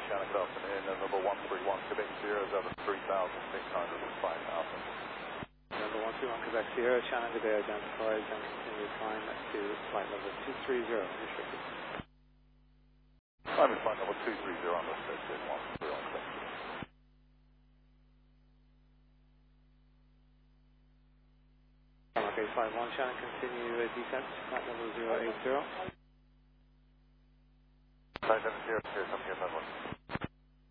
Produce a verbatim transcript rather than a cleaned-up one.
Shannon, good afternoon. Uh, Number one three one, Quebec Sierra, is over three thousand six hundred and five thousand. Number one three one, Quebec Sierra, Shannon, good day, identified, and continue climb to flight level two three zero, restricted. I'm in flight level two three zero, unrestricted, one three one, Quebec Sierra. Okay, flight one, Shannon, continue uh, descent, flight level zero eight zero. Flight level zero, zero, something here,